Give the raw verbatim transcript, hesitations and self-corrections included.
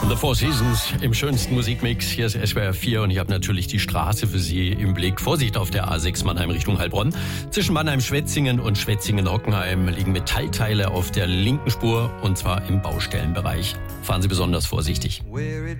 The Four Seasons im schönsten Musikmix. Hier ist S W R vier und ich habe natürlich die Straße für Sie im Blick. Vorsicht auf der A sechs Mannheim Richtung Heilbronn. Zwischen Mannheim-Schwetzingen und Schwetzingen-Hockenheim liegen Metallteile auf der linken Spur und zwar im Baustellenbereich. Fahren Sie besonders vorsichtig.